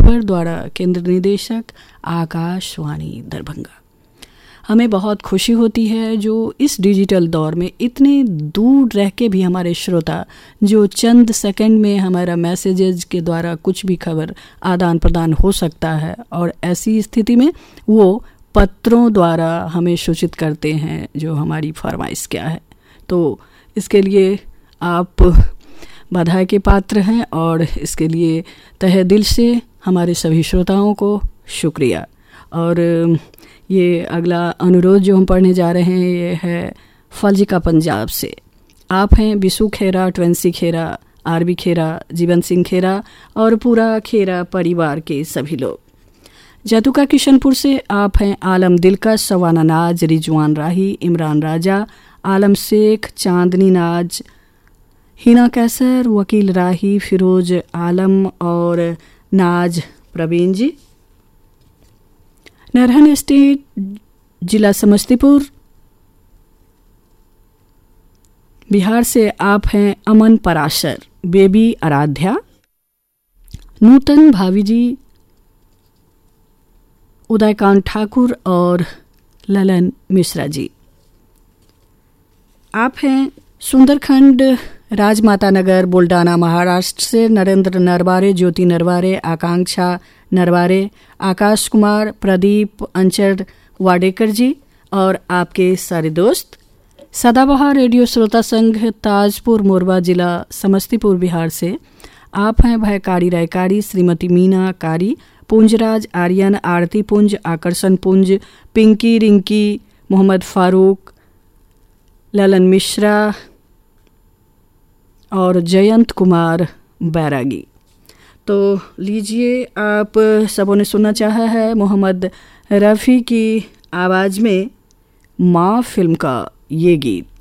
राठौर द्वारा केंद्र निदेशक आकाशवाणी दरभंगा। हमें बहुत खुशी होती है जो इस डिजिटल दौर में इतने दूर रह के भी हमारे श्रोता जो चंद सेकंड में हमारा मैसेजेस के द्वारा कुछ भी खबर आदान प्रदान हो सकता है, और ऐसी स्थिति में वो पत्रों द्वारा हमें सूचित करते हैं जो हमारी फरमाइश क्या है। तो इसके लिए आप बधाई के पात्र हैं और इसके लिए तहे दिल से हमारे सभी श्रोताओं को शुक्रिया। और ये अगला अनुरोध जो हम पढ़ने जा रहे हैं ये है फल्जिका पंजाब से। आप हैं बिशु खेरा, ट्वेंसी खेरा, आरबी खेरा, जीवन सिंह खेरा और पूरा खेरा परिवार के सभी लोग। जैतुका किशनपुर से आप हैं आलम दिलकश, सवाना नाज, रिजवान राही, इमरान राजा, आलम शेख, चांदनी नाज, हिना कैसर, वकील राही, फिरोज आलम और नाज प्रवीण जी। नरहन स्टेट, जिला समस्तीपुर, बिहार से आप हैं अमन पराशर, बेबी आराध्या, नूतन भाभी जी, उदयकांत ठाकुर और ललन मिश्रा जी। आप हैं सुंदरखंड, राजमाता नगर, बुल्डाना महाराष्ट्र से नरेंद्र नरवारे, ज्योति नरवारे, आकांक्षा नरवारे, आकाश कुमार, प्रदीप अंचर वाडेकर जी और आपके सारे दोस्त। सदाबहार रेडियो श्रोता संघ, ताजपुर मोरबा, जिला समस्तीपुर, बिहार से आप हैं भयकारी रायकारी, श्रीमती मीना कारी, पुंजराज आर्यन, आरती पुंज, आकर्षण पुंज, पिंकी रिंकी, मोहम्मद फारूक, ललन मिश्रा और जयंत कुमार बैरागी। तो लीजिए, आप सबों ने सुनना चाहा है मोहम्मद रफ़ी की आवाज़ में माँ फिल्म का ये गीत।